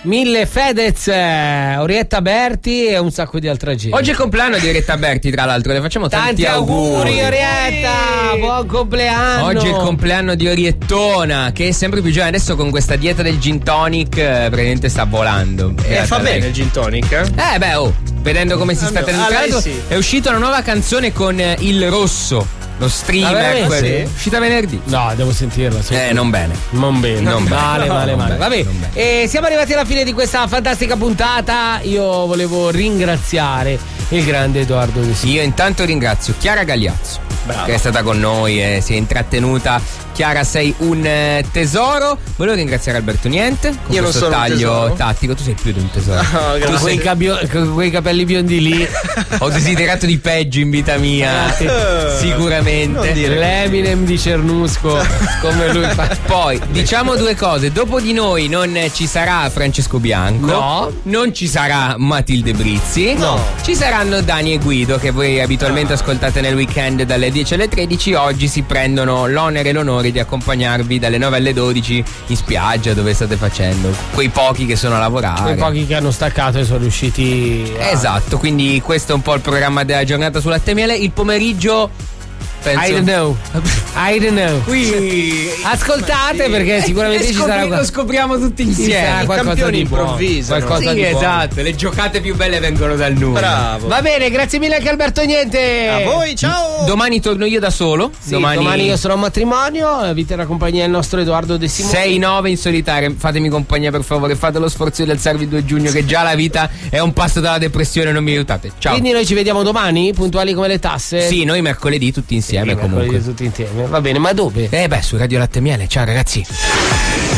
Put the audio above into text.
1000 Fedez, Orietta Berti e un sacco di altra gente. Oggi è il compleanno di Orietta Berti, tra l'altro, le facciamo tanti auguri. Orietta, buon compleanno. Oggi è il compleanno di Oriettona, che è sempre più giovane. Adesso con questa dieta del gin tonic praticamente sta volando. Fa bene il gin tonic? Vedendo come si sta tenendo. Sì. È uscita una nuova canzone con Il Rosso, lo streamer, sì? uscita venerdì. No, devo sentirla. Non bene. Non bene. Male. Vabbè. Bene. Siamo arrivati alla fine di questa fantastica puntata. Io volevo ringraziare il grande Edoardo De Sisti. Io intanto ringrazio Chiara Gagliazzo, brava, che è stata con noi e si è intrattenuta. Chiara, sei un tesoro. Volevo ringraziare Alberto Niente con Io non questo sono un taglio tesoro. tattico. Tu sei più di un tesoro. No, Con quei capelli biondi lì. Ho desiderato di peggio in vita mia, sicuramente. L'Eminem di Cernusco, come lui fa. Poi diciamo due cose: dopo di noi non ci sarà Francesco Bianco, No. non ci sarà Matilde Brizzi, No. Ci saranno Dani e Guido, che voi abitualmente ascoltate nel weekend dalle 10 alle 13. Oggi si prendono l'onere e l'onore di accompagnarvi dalle 9 alle 12 in spiaggia, dove state facendo, quei pochi che sono a lavorare, Quei pochi che hanno staccato e sono riusciti esatto. Quindi questo è un po' il programma della giornata sulla Miele. Il pomeriggio penso... I don't know. Ascoltate, perché sicuramente ci sarà lo scopriamo tutti insieme. qualcosa di buono, improvvisano. qualcosa Sì, di buono. esatto, le giocate più belle vengono dal nulla. Bravo. Va bene, grazie mille anche Alberto Niente. A voi, ciao. Domani torno io da solo. Sì, domani io sarò a matrimonio, vi terrà compagnia il nostro Edoardo De Simone. 6-9 in solitaria. Fatemi compagnia, per favore. Fate lo sforzo di alzarvi il 2 giugno, che già la vita è un passo dalla depressione. Non mi aiutate. Ciao. Quindi noi ci vediamo domani, puntuali come le tasse. Sì, noi mercoledì tutti insieme, Sì, comunque. tutti insieme. Va bene, ma dove? Su Radio Latte e Miele. Ciao ragazzi.